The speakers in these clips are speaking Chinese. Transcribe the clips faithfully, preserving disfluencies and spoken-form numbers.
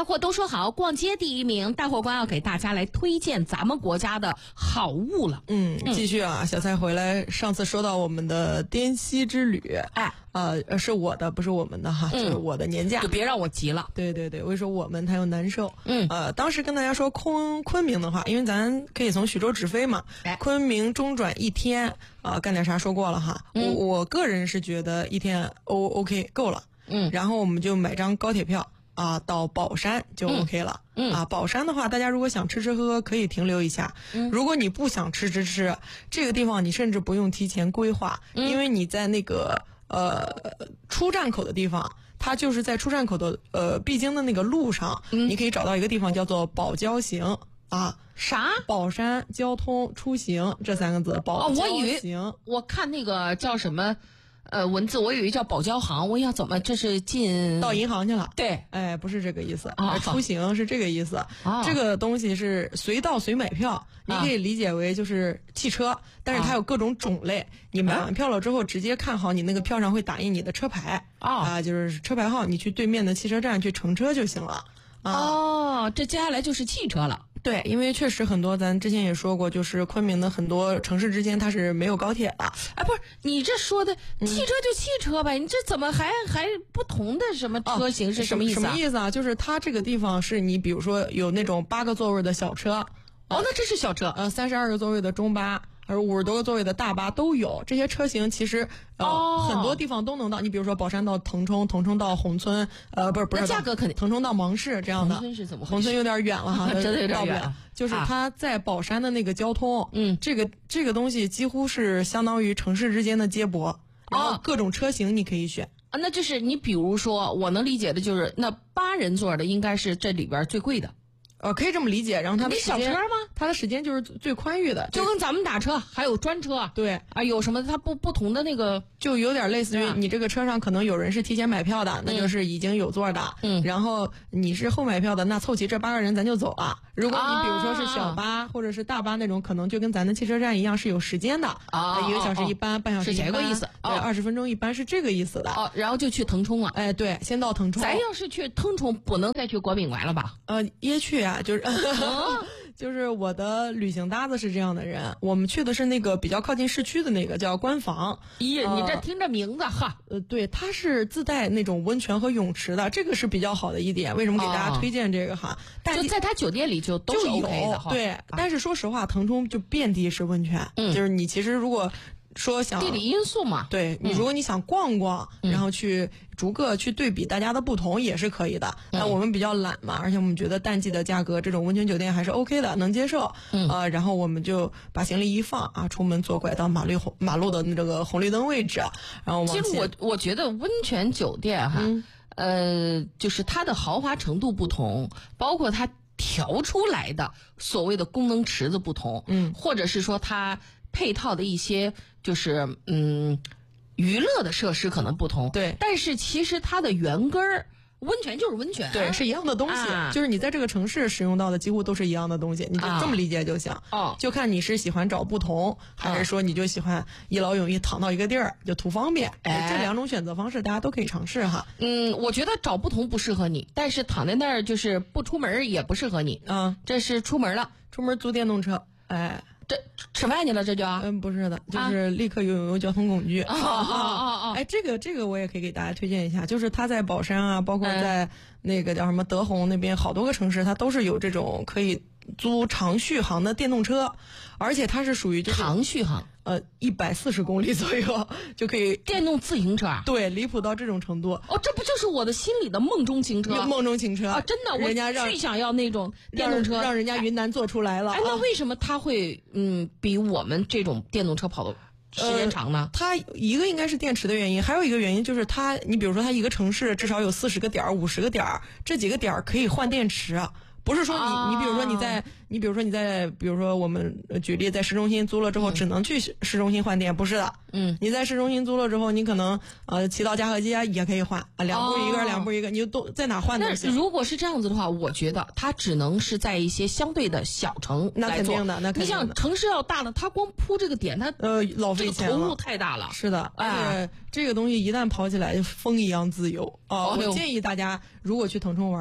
带货都说好，逛街第一名，带货官要给大家来推荐咱们国家的好物了。 嗯，继续啊，小蔡回来，上次说到我们的滇西之旅， 哎， 呃，是我的，不是我们的哈，就是我的年假， 就别让我急了。 对对对，我说我们他又难受。 嗯， 呃，当时跟大家说昆昆明的话，因为咱可以从徐州直飞嘛， 哎， 昆明中转一天，啊、呃，干点啥说过了哈。 嗯、 我我个人是觉得一天 O OK 够了。 嗯， 然后我们就买张高铁票啊，到宝山就 OK 了。 嗯啊，宝山的话，大家如果想吃吃喝喝，可以停留一下。 嗯， 如果你不想吃吃吃，这个地方你甚至不用提前规划， 嗯、 因为你在那个呃出站口的地方，它就是在出站口的呃必经的那个路上， 嗯、 你可以找到一个地方叫做宝交行啊。 啥？ 宝山交通出行这三个字，宝交行。 哦，我以为我看那个叫什么。呃，文字我以为叫保交行，我想怎么这是进到银行去了？ 对， 哎，不是这个意思啊， 出行是这个意思。 啊， 这个东西是随到随买票，你可以理解为就是汽车，啊、但是它有各种种类。你买完票了之后，直接看好你那个票上会打印你的车牌啊， 啊，就是车牌号，你去对面的汽车站去乘车就行了。啊、 哦，这接下来就是汽车了。 对，因为确实很多，咱之前也说过，就是昆明的很多城市之间它是没有高铁的。 哎，不是，你这说的汽车就汽车呗，嗯、你这怎么还还不同的什么车型是什么意思啊？ 什么意思啊？就是它这个地方是你比如说有那种八个座位的小车， 哦，那这是小车， 呃，三十二个座位的中巴。而五十多个座位的大巴都有，这些车型其实呃、 哦、 很多地方都能到。你比如说宝山到腾冲，腾冲到宏村，呃不是不是， 那价格肯定腾冲到芒市这样的。 宏村是怎么回事？ 宏村有点远了哈， 真的有点远了。 就是它在宝山的那个交通， 嗯， 这个这个东西几乎是相当于城市之间的接驳，然后各种车型你可以选。 啊，那就是你比如说，我能理解的就是那八人座的应该是这里边最贵的。 呃，可以这么理解，然后它的小车吗？ 它的时间就是最宽裕的， 就跟咱们打车还有专车， 对啊，有什么它不不同的那个， 就有点类似于你这个车上可能有人是提前买票的，嗯、那就是已经有座的， 嗯， 然后你是后买票的，那凑齐这八个人咱就走了。如果你比如说是小巴、啊、或者是大巴那种，可能就跟咱的汽车站一样是有时间的啊， 一个小时一班，哦、半小时一班， 是这个意思， 对，二十、哦、分钟一班是这个意思的。 哦，然后就去腾冲了。 哎，对，先到腾冲。 咱要是去腾冲，不能再去国宾湾了吧？ 呃，也去啊，就是。就是我的旅行搭子是这样的人，我们去的是那个比较靠近市区的那个叫官房。 咦、呃，你这听着名字哈， 呃，对，它是自带那种温泉和泳池的，这个是比较好的一点。为什么给大家推荐这个哈？ 但就在他酒店里就都是 OK 的哈。 对， 啊、 但是说实话，腾冲就遍地是温泉， 嗯， 就是你其实如果。说想地理因素嘛， 对你，如果你想逛逛， 嗯、 然后去逐个去对比大家的不同也是可以的。 嗯、 那我们比较懒嘛，而且我们觉得淡季的价格，这种温泉酒店还是 OK 的，能接受。 嗯， 呃，然后我们就把行李一放啊，出门左拐到马路红马路的这个红绿灯位置，然后往前。 其实我我觉得温泉酒店哈， 嗯、 呃，就是它的豪华程度不同，包括它调出来的所谓的功能池子不同， 嗯， 或者是说它。配套的一些就是嗯娱乐的设施可能不同， 对， 但是其实它的原根儿温泉就是温泉， 对，是一样的东西， 啊、 就是你在这个城市使用到的几乎都是一样的东西，你就这么理解就行。 哦、啊， 就看你是喜欢找不同，还是说你就喜欢一劳永逸躺到一个地儿就图方便。 哎， 这两种选择方式大家都可以尝试哈。 嗯，我觉得找不同不适合你，但是躺在那儿就是不出门也不适合你。 嗯， 这是出门了， 出门租电动车，哎。 这吃饭去了，这就嗯不是的，就是立刻拥有交通工具。 哦哦哦哦！ 哎，这个这个我也可以给大家推荐一下，就是它在宝山啊，包括在那个叫什么德宏那边，好多个城市它都是有这种可以租长续航的电动车，而且它是属于就是长续航， 呃，一百四十公里左右就可以电动自行车啊？ 对，离谱到这种程度。 哦，这不就是我的心里的梦中情车？ 梦中情车啊！真的， 人家让我最想要那种电动车， 让, 让人家云南做出来了。 哎，那为什么它会嗯比我们这种电动车跑的时间长呢？ 呃、它一个应该是电池的原因，还有一个原因就是它，你比如说它一个城市至少有四十个点儿、五十个点儿，这几个点儿可以换电池。不是说你、啊、你比如说你在你比如说你在比如说我们举例在市中心租了之后、嗯、只能去市中心换电，不是的。 嗯， 你在市中心租了之后，你可能呃骑到嘉禾街也可以换啊，两步一个、哦、两步一个，你就都在哪换都行。 那如果是这样子的话，我觉得它只能是在一些相对的小城那肯定的，那肯定的。 你像城市要大了，它光铺这个点，它呃老费钱了， 这个投入太大了。 是的， 哎、 而且这个东西一旦跑起来，风一样自由哦。我建议大家如果去腾冲玩。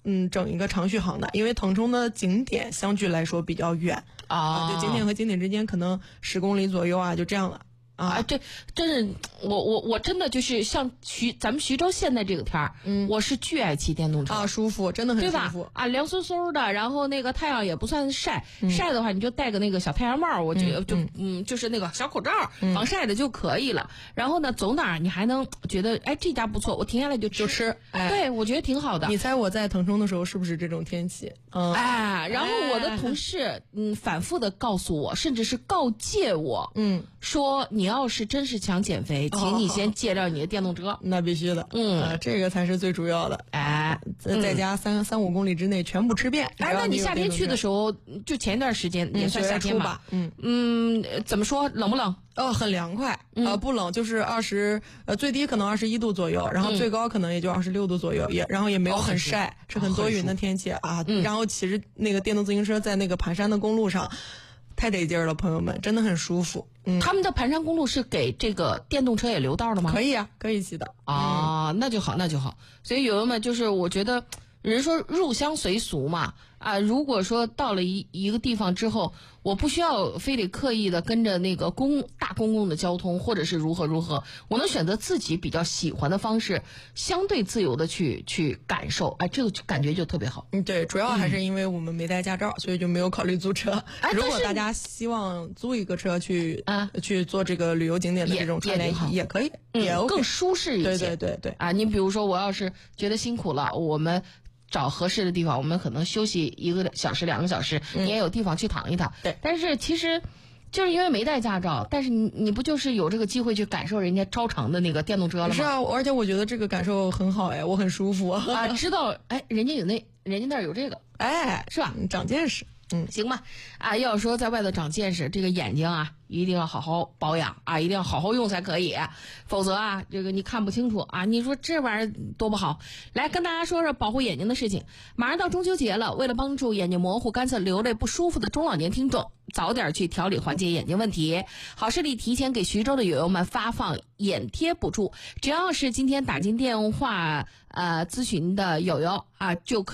嗯整一个长续航的，因为腾冲的景点相对来说比较远啊， 就景点和景点之间可能十公里左右啊，就这样了。 啊，这真是我我我真的就是像徐咱们徐州现在这个天儿，嗯，我是巨爱骑电动车啊，舒服，真的很舒服啊，凉飕飕的，然后那个太阳也不算晒，嗯、晒的话你就戴个那个小太阳帽，我觉得就嗯, 嗯就是那个小口罩、嗯、防晒的就可以了。然后呢，走哪儿你还能觉得哎这家不错，我停下来就吃就吃，哎， 对我觉得挺好的。 你猜我在腾冲的时候是不是这种天气？嗯， 哎，然后我的同事嗯反复的告诉我，甚至是告诫我，嗯，说你要是真是想减肥，请你先戒掉你的电动车。 哦、那必须的， 嗯、 呃，这个才是最主要的。 哎， 在在家三、嗯、三五公里之内全部吃遍。 哎，那你夏天去的时候，就前一段时间也算夏天吧？嗯嗯，怎么说冷不冷？ 哦，很凉快，嗯、呃，不冷，就是二十，呃，最低可能二十一度左右，然后最高可能也就二十六度左右，也然后也没有很晒，是很多云的天气啊。嗯、然后骑着那个电动自行车在那个盘山的公路上，太得劲儿了，朋友们，真的很舒服。 嗯，他们的盘山公路是给这个电动车也留道的吗？ 可以啊，可以骑的啊、 嗯， 那就好，那就好。所以友友们，就是我觉得人说入乡随俗嘛，啊，如果说到了一一个地方之后，我不需要非得刻意的跟着那个公大公共的交通，或者是如何如何，我能选择自己比较喜欢的方式，相对自由的去去感受，哎，这个感觉就特别好。 嗯，对，主要还是因为我们没带驾照，嗯、所以就没有考虑租车。 哎， 如果大家希望租一个车去啊去做这个旅游景点的这种串联，也, 也可以， 嗯、 也 OK， 更舒适一些。 对对对对啊，你比如说我要是觉得辛苦了，我们找合适的地方，我们可能休息一个小时、两个小时，嗯、你也有地方去躺一躺。 对， 但是其实就是因为没带驾照，但是你你不就是有这个机会去感受人家超长的那个电动车了吗？ 是啊，而且我觉得这个感受很好哎，我很舒服啊，知道哎，人家有那人家那儿有这个， 哎， 是吧？ 长见识。嗯， 行吧，啊，要说在外头长见识，这个眼睛啊，一定要好好保养啊，一定要好好用才可以，否则啊，这个你看不清楚啊，你说这玩意儿多不好。来跟大家说说保护眼睛的事情。马上到中秋节了，为了帮助眼睛模糊、干涩、流泪不舒服的中老年听众早点去调理缓解眼睛问题，好视力提前给徐州的友友们发放眼贴补助，只要是今天打进电话呃咨询的友友啊，就可以